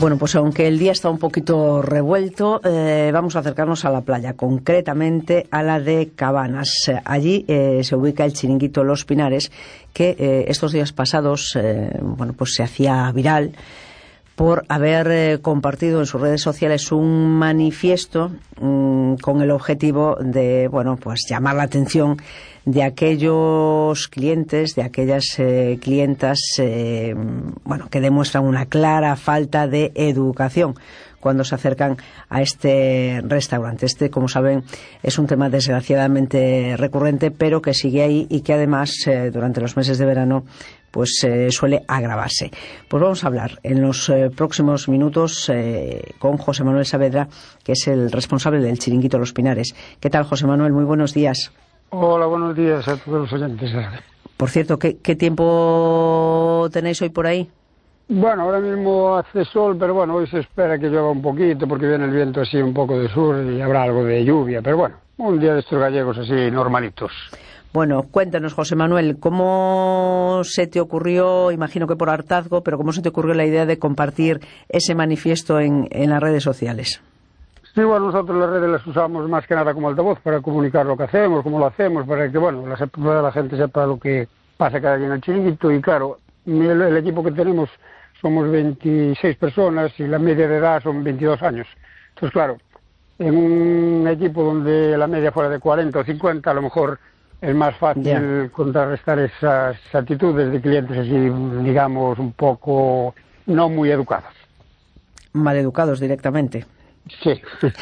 Bueno, pues aunque el día está un poquito revuelto, vamos a acercarnos a la playa, concretamente a la de Cabanas. Allí se ubica el chiringuito Los Pinares, que estos días pasados, pues se hacía viral por haber compartido en sus redes sociales un manifiesto con el objetivo de, pues llamar la atención de aquellos clientes, de aquellas clientas, que demuestran una clara falta de educación cuando se acercan a este restaurante. Como saben, es un tema desgraciadamente recurrente, pero que sigue ahí y que además durante los meses de verano pues suele agravarse. Pues vamos a hablar en los próximos minutos con José Manuel Saavedra, que es el responsable del chiringuito Los Pinares. ¿Qué tal, José Manuel? Muy buenos días. Hola, buenos días a todos los oyentes. Por cierto, ¿qué tiempo tenéis hoy por ahí? Bueno, ahora mismo hace sol, pero bueno, hoy se espera que llueva un poquito porque viene el viento así un poco de sur y habrá algo de lluvia, pero bueno, un día de estos gallegos así normalitos. Bueno, cuéntanos, José Manuel, ¿cómo se te ocurrió, imagino que por hartazgo, pero cómo se te ocurrió la idea de compartir ese manifiesto en las redes sociales? Sí, bueno, nosotros las redes las usamos más que nada como altavoz para comunicar lo que hacemos, cómo lo hacemos, para que, la gente sepa lo que pasa cada día en el chiringuito. Y claro, el equipo que tenemos somos 26 personas y la media de edad son 22 años. Entonces, claro, en un equipo donde la media fuera de 40 o 50, a lo mejor es más fácil contrarrestar esas actitudes de clientes así, digamos, un poco no muy educados. Maleducados directamente. Sí.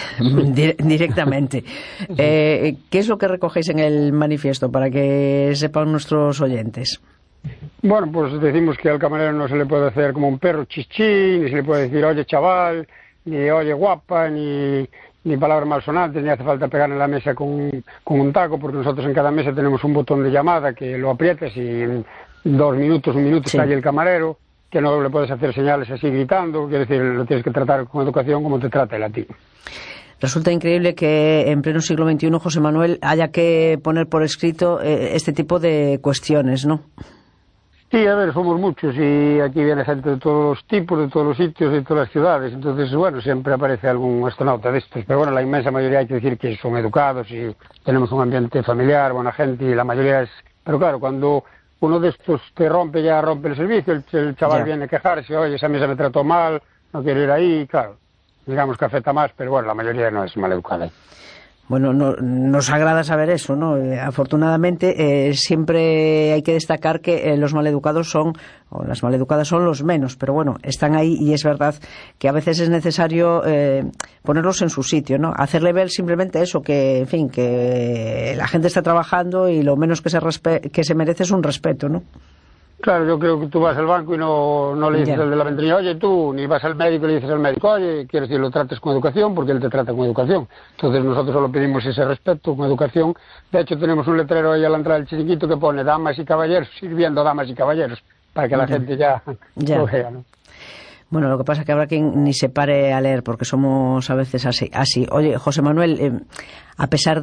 Directamente. ¿Qué es lo que recogéis en el manifiesto para que sepan nuestros oyentes? Bueno, pues decimos que al camarero no se le puede hacer como un perro chichín, ni se le puede decir oye chaval, ni oye guapa, ni palabras malsonantes, ni hace falta pegar en la mesa con un taco, porque nosotros en cada mesa tenemos un botón de llamada que lo aprietas y en 2 minutos, 1 minuto está ahí el camarero, que no le puedes hacer señales así gritando, quiere decir, lo tienes que tratar con educación como te trata él a ti. Resulta increíble que en pleno siglo XXI, José Manuel, haya que poner por escrito este tipo de cuestiones, ¿no? Sí, a ver, somos muchos y aquí viene gente de todos los tipos, de todos los sitios, de todas las ciudades. Entonces, bueno, siempre aparece algún astronauta de estos. Pero bueno, la inmensa mayoría hay que decir que son educados y tenemos un ambiente familiar, buena gente y la mayoría es... Pero claro, cuando uno de estos te rompe el servicio, el chaval viene a quejarse, oye, esa mesa me trató mal, no quiero ir ahí, claro. Digamos que afecta más, pero bueno, la mayoría no es maleducada. Bueno, nos agrada saber eso, ¿no? Afortunadamente siempre hay que destacar que los maleducados o las maleducadas son los menos, pero bueno, están ahí y es verdad que a veces es necesario ponerlos en su sitio, ¿no? Hacerle ver simplemente eso, que en fin, que la gente está trabajando y lo menos que se merece es un respeto, ¿no? Claro, yo creo que tú vas al banco y no le dices al de la ventanilla, oye tú, ni vas al médico y le dices al médico, oye, quiero decir, lo trates con educación porque él te trata con educación. Entonces nosotros solo pedimos ese respeto con educación. De hecho tenemos un letrero ahí a la entrada del chiringuito que pone damas y caballeros, sirviendo damas y caballeros, para que la gente ya lo vea, ¿no? Bueno, lo que pasa es que habrá quien ni se pare a leer porque somos a veces así. Oye, José Manuel, a pesar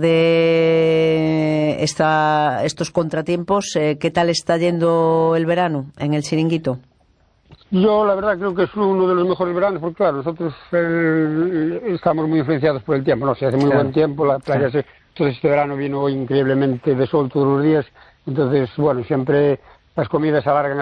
de estos contratiempos, ¿qué tal está yendo el verano en el chiringuito? Yo, la verdad, creo que es uno de los mejores veranos, porque claro, nosotros estamos muy influenciados por el tiempo, ¿no? Se hace muy buen tiempo, la playa entonces este verano vino increíblemente de sol todos los días, entonces, bueno, siempre las comidas se alargan